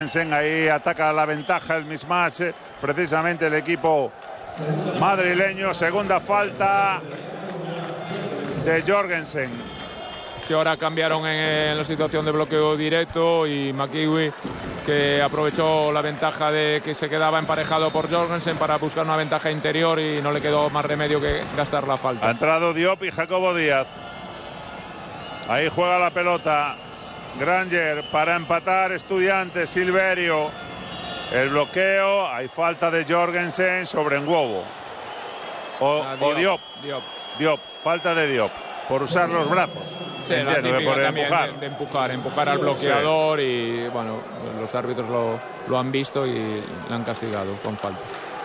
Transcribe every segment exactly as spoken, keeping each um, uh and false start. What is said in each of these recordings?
Ahí ataca la ventaja el mismatch, precisamente el equipo madrileño. Segunda falta de Jorgensen. Que ahora cambiaron en la situación de bloqueo directo y McKeewee, que aprovechó la ventaja de que se quedaba emparejado por Jorgensen para buscar una ventaja interior y no le quedó más remedio que gastar la falta. Ha entrado Diop y Jacobo Díaz. Ahí juega la pelota Granger para empatar Estudiantes. Silverio, el bloqueo, hay falta de Jorgensen sobre Nwobo o, ah, o Diop. Diop Diop, falta de Diop por usar los brazos. Sí, entiendo, la por empujar. De, de empujar empujar al bloqueador, sí. Y bueno, los árbitros lo, lo han visto y le han castigado con falta.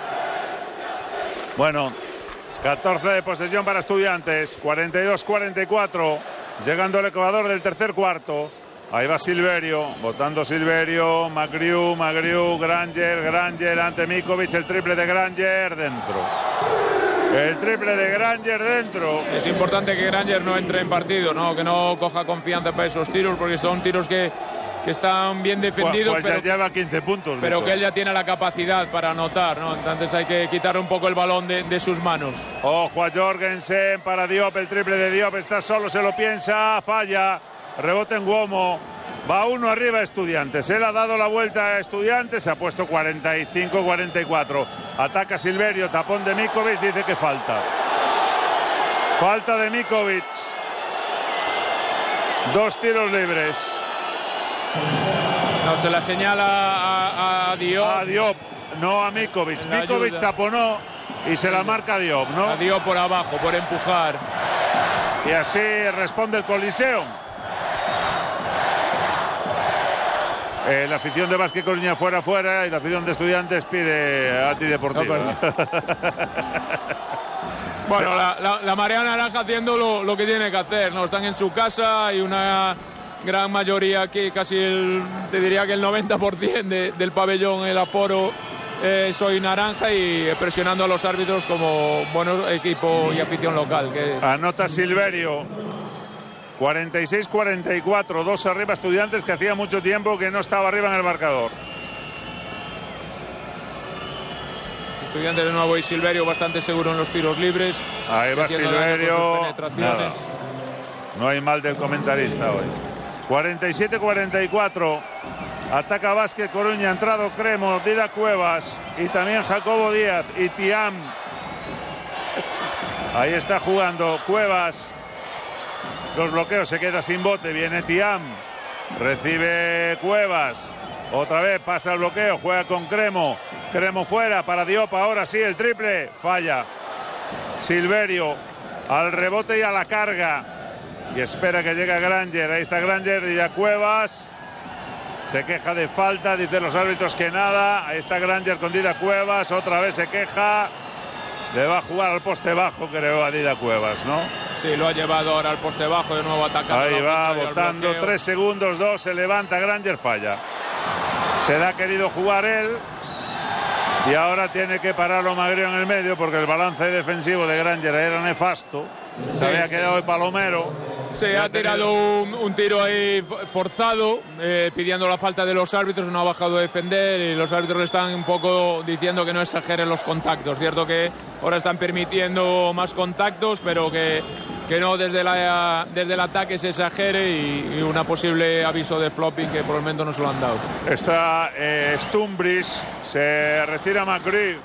Bueno, catorce de posesión para Estudiantes, cuarenta y dos cuarenta y cuatro, llegando el Ecuador del tercer cuarto. Ahí va Silverio, votando Silverio, Magriu, Magriu, Granger, Granger ante Mikovic, el triple de Granger dentro. El triple de Granger dentro. Es importante que Granger no entre en partido, ¿no? Que no coja confianza para esos tiros, porque son tiros que, que están bien defendidos. Pues, pues pero, ya lleva quince puntos. Pero que él ya tiene la capacidad para anotar, ¿no? Entonces hay que quitar un poco el balón de, de sus manos. Ojo a Jorgensen para Diop, el triple de Diop, está solo, se lo piensa, falla. Rebote en Nwobo, va uno arriba Estudiantes, él ha dado la vuelta a Estudiantes, se ha puesto cuarenta y cinco cuarenta y cuatro, ataca Silverio, tapón de Mikovic, dice que falta. Falta de Mikovic. Dos tiros libres. No, se la señala a, a Diop. A Diop, no a Mikovic. Mikovic taponó y se la marca a Diop, ¿no? A Diop por abajo, por empujar. Y así responde el Coliseum. Eh, la afición de Básquet Coruña fuera, fuera, y la afición de Estudiantes pide antideportivo. No, bueno, la, la, la marea naranja haciendo lo, lo que tiene que hacer, ¿no? Están en su casa y una gran mayoría aquí, casi el, te diría que el noventa por ciento de, del pabellón, el aforo, eh, soy naranja, y presionando a los árbitros como buen equipo y afición local. Que... Anota Silverio. cuarenta y seis cuarenta y cuatro, dos arriba Estudiantes, que hacía mucho tiempo que no estaba arriba en el marcador. Estudiantes de nuevo y Silverio bastante seguro en los tiros libres. Ahí va Silverio. Nada. No hay mal del comentarista hoy. cuarenta y siete cuarenta y cuatro. Ataca Básquet Coruña, ha entrado Cremo, Dida Cuevas y también Jacobo Díaz y Tiam. Ahí está jugando Cuevas. Los bloqueos, se queda sin bote, viene Tiam, recibe Cuevas, otra vez pasa el bloqueo, juega con Cremo, Cremo fuera para Diop, ahora sí el triple, falla. Silverio al rebote y a la carga, y espera que llegue Granger, ahí está Granger y a Cuevas, se queja de falta, dicen los árbitros que nada, ahí está Granger con Dida Cuevas, otra vez se queja. Le va a jugar al poste bajo, creo, a Dida Cuevas, ¿no? Sí, lo ha llevado ahora al poste bajo, de nuevo atacando. Ahí va, botando, tres segundos, dos, se levanta Granger, falla. Se la ha querido jugar él y ahora tiene que pararlo Magriu en el medio, porque el balance defensivo de Granger era nefasto. Se sí, había quedado sí. de palomero. Se ha tirado un, un tiro ahí forzado, eh, pidiendo la falta de los árbitros, no ha bajado a defender y los árbitros le están un poco diciendo que no exageren los contactos. Cierto que ahora están permitiendo más contactos, pero que, que no desde, la, desde el ataque se exagere, y, y una posible aviso de flopping que por el momento no se lo han dado. Está eh, Stumbris, se retira Magriu.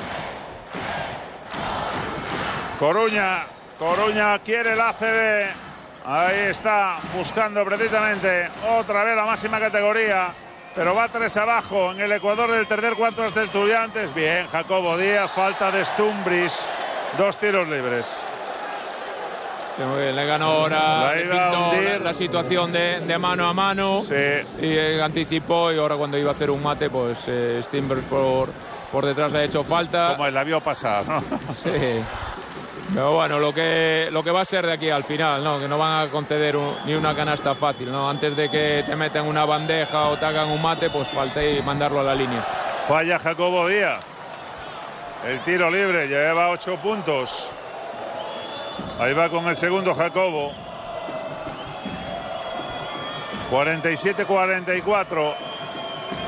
Coruña, Coruña quiere el A C B. Ahí está, buscando precisamente otra vez la máxima categoría, pero va tres abajo en el Ecuador del tercer cuarto hasta Estudiantes. Bien, Jacobo Díaz, falta de Stumbris, dos tiros libres. Muy bien, le ganó ahora la, la situación de, de mano a mano, sí. Y eh, anticipó, y ahora cuando iba a hacer un mate, pues eh, Stumbris por, por detrás le ha hecho falta. Como él la vio pasar, ¿no? Sí. Pero bueno, lo que lo que va a ser de aquí al final, ¿no? Que no van a conceder un, ni una canasta fácil, ¿no? Antes de que te metan una bandeja o te hagan un mate, pues falta y mandarlo a la línea. Falla Jacobo Díaz. El tiro libre, lleva ocho puntos. Ahí va con el segundo Jacobo. cuarenta y siete cuarenta y cuatro.